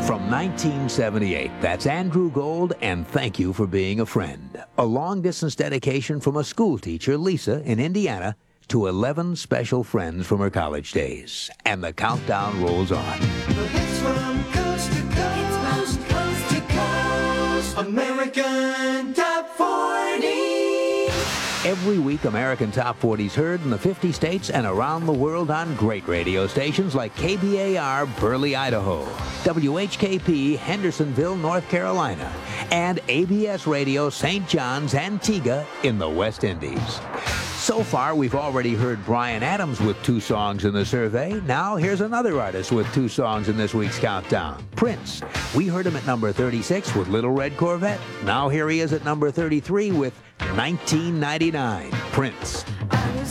From 1978, that's Andrew Gold, and thank you for being a friend. A long-distance dedication from a school teacher, Lisa, in Indiana, to 11 special friends from her college days. And the countdown rolls on. The hits from coast to coast, coast to coast, American Top 40. Every week, American Top 40's heard in the 50 states and around the world on great radio stations like KBAR, Burley, Idaho, WHKP, Hendersonville, North Carolina, and ABS Radio, St. John's, Antigua in the West Indies. So far, we've already heard Bryan Adams with 2 songs in the survey. Now, here's another artist with 2 songs in this week's countdown, Prince. We heard him at number 36 with Little Red Corvette. Now here he is at number 33 with 1999, Prince.